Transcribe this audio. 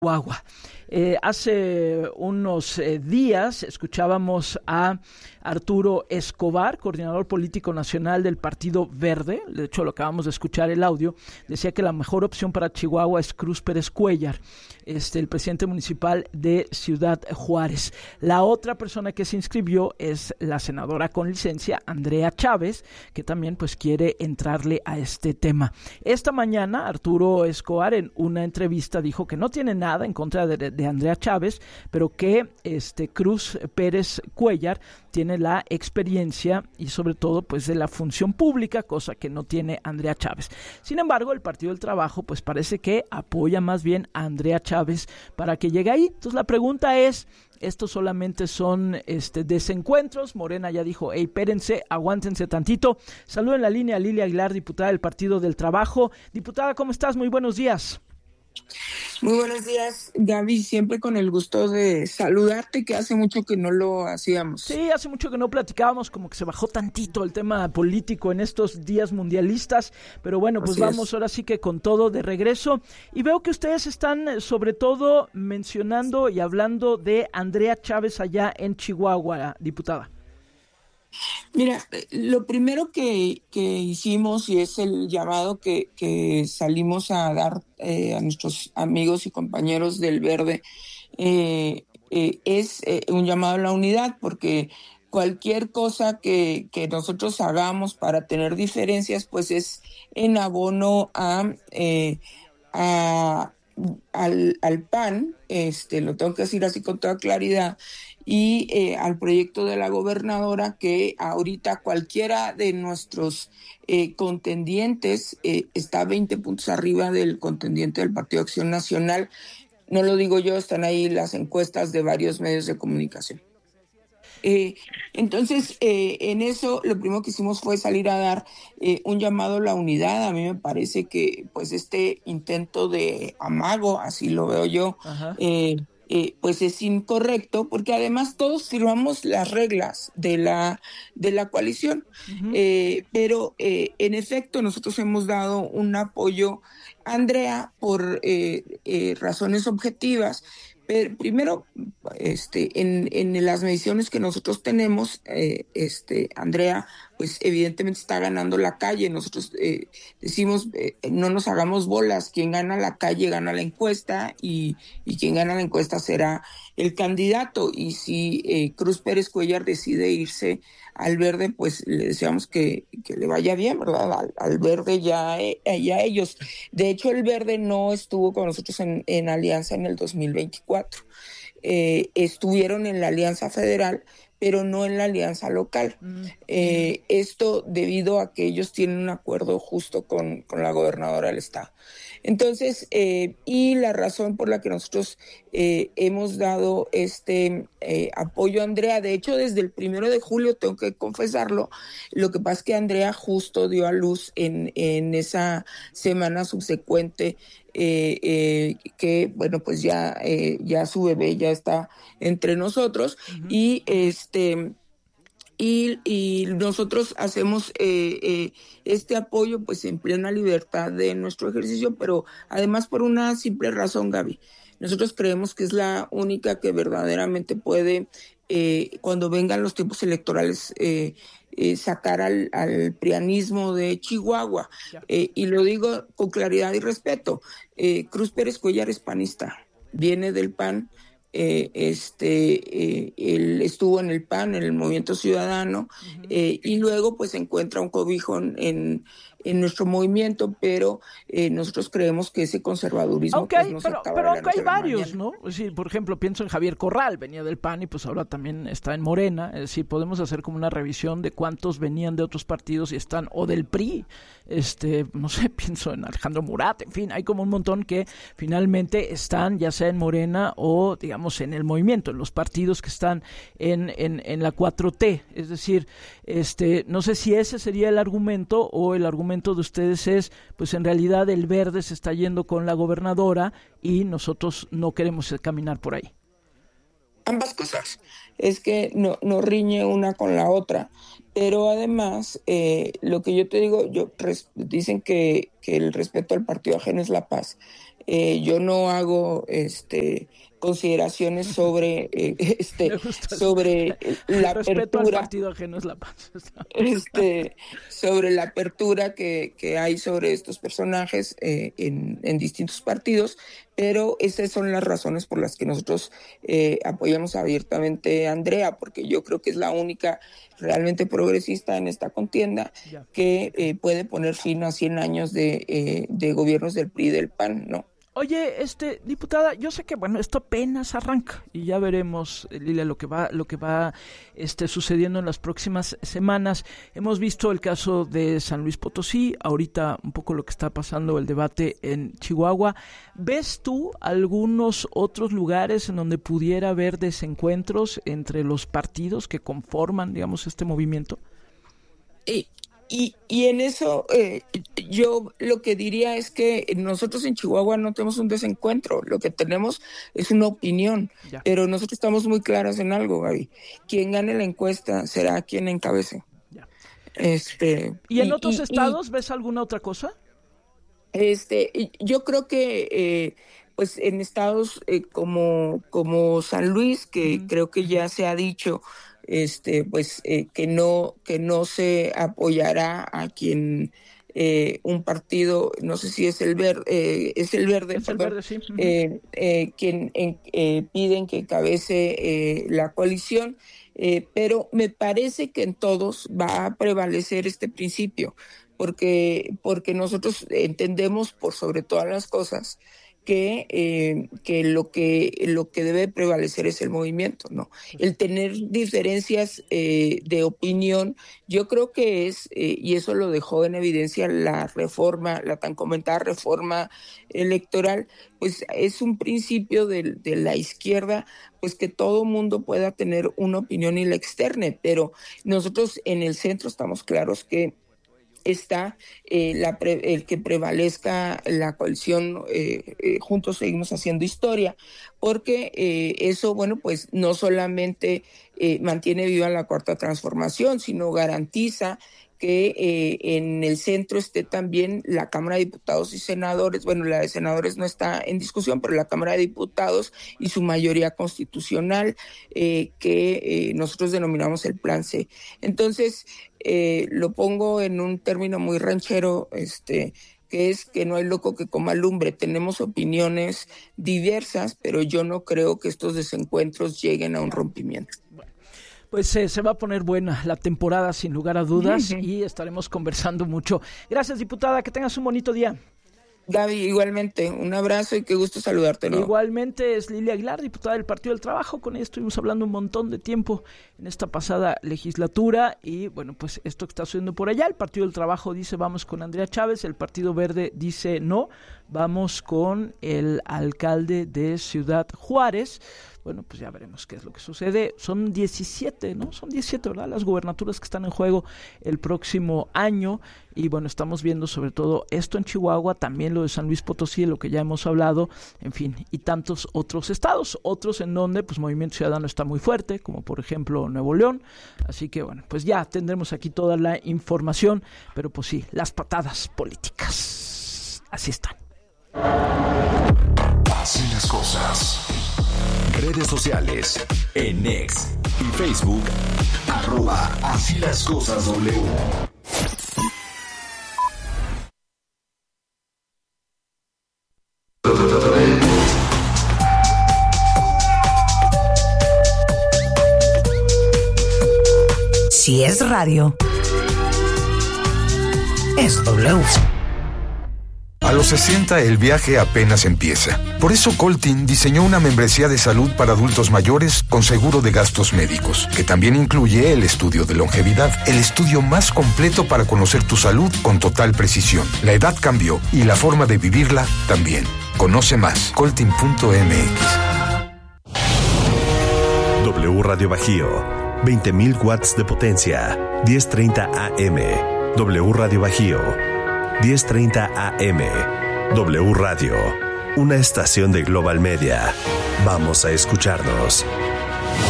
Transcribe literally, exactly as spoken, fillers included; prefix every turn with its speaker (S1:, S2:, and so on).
S1: Chihuahua. Eh, hace unos eh, días escuchábamos a Arturo Escobar, coordinador político nacional del Partido Verde. De hecho, lo acabamos de escuchar el audio. Decía que la mejor opción para Chihuahua es Cruz Pérez Cuéllar, este, el presidente municipal de Ciudad Juárez. La otra persona que se inscribió es la senadora con licencia, Andrea Chávez, que también pues quiere entrarle a este tema. Esta mañana, Arturo Escobar en una entrevista dijo que no tiene nada en contra de, de Andrea Chávez, pero que este Cruz Pérez Cuéllar tiene la experiencia y sobre todo pues de la función pública, cosa que no tiene Andrea Chávez. Sin embargo, el Partido del Trabajo pues parece que apoya más bien a Andrea Chávez para que llegue ahí. Entonces la pregunta es, estos solamente son este, desencuentros. Morena ya dijo, hey, espérense, aguántense tantito. Saludo en la línea a Lilia Aguilar, diputada del Partido del Trabajo. Diputada, ¿cómo estás? Muy buenos días.
S2: Muy buenos días, Gaby, siempre con el gusto de saludarte, que hace mucho que no lo hacíamos.
S1: Sí, hace mucho que no platicábamos, como que se bajó tantito el tema político en estos días mundialistas, pero bueno, pues Así vamos es. Ahora sí que con todo de regreso. Y veo que ustedes están sobre todo mencionando y hablando de Andrea Chávez allá en Chihuahua, diputada.
S2: Mira, lo primero que, que hicimos, y es el llamado que, que salimos a dar eh, a nuestros amigos y compañeros del Verde, eh, eh, es eh, un llamado a la unidad, porque cualquier cosa que, que nosotros hagamos para tener diferencias, pues es en abono a, eh, a al, al P A N, este, lo tengo que decir así con toda claridad, y eh, al proyecto de la gobernadora, que ahorita cualquiera de nuestros eh, contendientes eh, está veinte puntos arriba del contendiente del Partido Acción Nacional. No lo digo yo, están ahí las encuestas de varios medios de comunicación. Eh, entonces, eh, en eso lo primero que hicimos fue salir a dar eh, un llamado a la unidad. A mí me parece que pues este intento de amago, así lo veo yo, eh, eh, pues es incorrecto, porque además todos firmamos las reglas de la, de la coalición. Uh-huh. Eh, pero eh, en efecto nosotros hemos dado un apoyo a Andrea por eh, eh, razones objetivas. Pero primero, este, en, en las mediciones que nosotros tenemos, eh, este, Andrea, pues evidentemente está ganando la calle. Nosotros eh, decimos, eh, no nos hagamos bolas, quien gana la calle gana la encuesta, y, y quien gana la encuesta será el candidato. Y si eh, Cruz Pérez Cuéllar decide irse al Verde, pues le deseamos que, que le vaya bien, ¿verdad? Al, al Verde ya, eh, ya ellos. De hecho, el Verde no estuvo con nosotros en, en alianza en el dos mil veinticuatro. Eh, estuvieron en la alianza federal, pero no en la alianza local. Mm. Eh, esto debido a que ellos tienen un acuerdo justo con, con la gobernadora del estado. Entonces, eh, y la razón por la que nosotros eh, hemos dado este eh, apoyo a Andrea, de hecho desde el primero de julio, tengo que confesarlo, lo que pasa es que Andrea justo dio a luz en, en esa semana subsecuente, eh, eh, que bueno, pues ya, eh, ya su bebé ya está entre nosotros. Uh-huh. y este... Y, y nosotros hacemos eh, eh, este apoyo pues en plena libertad de nuestro ejercicio, pero además por una simple razón, Gaby. Nosotros creemos que es la única que verdaderamente puede, eh, cuando vengan los tiempos electorales, eh, eh, sacar al, al prianismo de Chihuahua. Eh, y lo digo con claridad y respeto. Eh, Cruz Pérez Cuéllar es panista, viene del P A N. Eh, este, eh, él estuvo en el P A N, en el Movimiento Ciudadano, uh-huh. eh, y luego pues encuentra un cobijo en, en nuestro movimiento, pero eh, nosotros creemos que ese conservadurismo
S1: aunque hay,
S2: pues, no
S1: pero,
S2: se acaba
S1: pero
S2: de la
S1: aunque hay varios,
S2: mañana.
S1: ¿no? Es decir, por ejemplo, pienso en Javier Corral, venía del P A N y pues ahora también está en Morena. Es decir, podemos hacer como una revisión de cuántos venían de otros partidos y están, o del P R I, este, no sé, pienso en Alejandro Murat, en fin, hay como un montón que finalmente están ya sea en Morena o digamos en el movimiento, en los partidos que están en, en, en la cuatro T. Es decir, este, no sé si ese sería el argumento o el argumento de ustedes es, pues en realidad el Verde se está yendo con la gobernadora y nosotros no queremos caminar por ahí.
S2: Ambas cosas. Es que no, no riñe una con la otra. Pero además, eh, lo que yo te digo, yo res, dicen que, que el respeto al partido ajeno es la paz. Eh, yo no hago este consideraciones sobre eh, este sobre la
S1: respeto
S2: apertura
S1: al partido ajeno es la paz.
S2: este sobre la apertura que, que hay sobre estos personajes eh, en, en distintos partidos, pero esas son las razones por las que nosotros eh, apoyamos abiertamente a Andrea, porque yo creo que es la única realmente progresista en esta contienda que eh, puede poner fin a cien años de, eh, de gobiernos del P R I y del P A N, ¿no?
S1: Oye, este, diputada, yo sé que bueno, esto apenas arranca y ya veremos, Lilia, lo que va, lo que va este, sucediendo en las próximas semanas. Hemos visto el caso de San Luis Potosí, ahorita un poco lo que está pasando, el debate en Chihuahua. ¿Ves tú algunos otros lugares en donde pudiera haber desencuentros entre los partidos que conforman, digamos, este movimiento?
S2: Sí. Y, y en eso eh, yo lo que diría es que nosotros en Chihuahua no tenemos un desencuentro, lo que tenemos es una opinión, ya. Pero nosotros estamos muy claros en algo, Gaby. Quien gane la encuesta será quien encabece. Ya. Este,
S1: ¿Y en y, otros y, estados y, ves alguna otra cosa?
S2: Este, yo creo que eh, pues en estados eh, como, como San Luis, que uh-huh. creo que ya se ha dicho, este pues eh, que no que no se apoyará a quien eh, un partido, no sé si es el verde eh, es el verde,
S1: es el verde sí. Uh-huh.
S2: eh, eh, quien eh, piden que encabece eh, la coalición, eh, pero me parece que en todos va a prevalecer este principio, porque porque nosotros entendemos por sobre todas las cosas que eh, que lo que lo que debe prevalecer es el movimiento, ¿no? El tener diferencias eh, de opinión, yo creo que es, eh, y eso lo dejó en evidencia la reforma, la tan comentada reforma electoral, pues es un principio de, de la izquierda, pues que todo mundo pueda tener una opinión y la externe, pero nosotros en el centro estamos claros que está eh, la pre, el que prevalezca la coalición, eh, eh, juntos seguimos haciendo historia, porque eh, eso, bueno, pues no solamente eh, mantiene viva la cuarta transformación, sino garantiza que eh, en el centro esté también la Cámara de Diputados y Senadores. Bueno, la de Senadores no está en discusión, pero la Cámara de Diputados y su mayoría constitucional, eh, que eh, nosotros denominamos el Plan C. Entonces, eh, lo pongo en un término muy ranchero, este, que es que no hay loco que coma lumbre. Tenemos opiniones diversas, pero yo no creo que estos desencuentros lleguen a un rompimiento.
S1: Pues eh, se va a poner buena la temporada sin lugar a dudas, uh-huh. y estaremos conversando mucho. Gracias, diputada, que tengas un bonito día.
S2: Gaby, igualmente, un abrazo y qué gusto saludarte, ¿no?
S1: Igualmente es Lilia Aguilar, diputada del Partido del Trabajo. Con ella estuvimos hablando un montón de tiempo en esta pasada legislatura y bueno, pues esto que está sucediendo por allá. El Partido del Trabajo dice vamos con Andrea Chávez, el Partido Verde dice no, vamos con el alcalde de Ciudad Juárez. Bueno, pues ya veremos qué es lo que sucede. Son diecisiete, ¿no? Son diecisiete, ¿verdad? Las gubernaturas que están en juego el próximo año. Y bueno, estamos viendo sobre todo esto en Chihuahua, también lo de San Luis Potosí, lo que ya hemos hablado, en fin, y tantos otros estados. Otros en donde, pues, Movimiento Ciudadano está muy fuerte, como por ejemplo Nuevo León. Así que bueno, pues ya tendremos aquí toda la información. Pero pues sí, las patadas políticas. Así están.
S3: Así las cosas. Redes sociales, en X y Facebook, arroba Así las Cosas W.
S4: Si es radio, es W.
S5: A los sesenta el viaje apenas empieza. Por eso Coltin diseñó una membresía de salud para adultos mayores con seguro de gastos médicos, que también incluye el estudio de longevidad, el estudio más completo para conocer tu salud con total precisión. La edad cambió y la forma de vivirla también. Conoce más, coltin punto m x.
S6: W Radio Bajío, veinte mil watts de potencia, diez treinta A M. W Radio Bajío, diez treinta A M. W Radio, una estación de Global Media. Vamos a escucharnos.